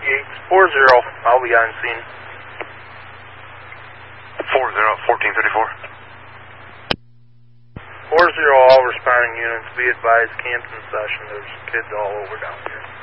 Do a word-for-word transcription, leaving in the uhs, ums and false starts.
Yates, four zero, I'll be on scene. four zero, fourteen thirty-four. four zero, all responding units, be advised, camp's in session, there's kids all over down here.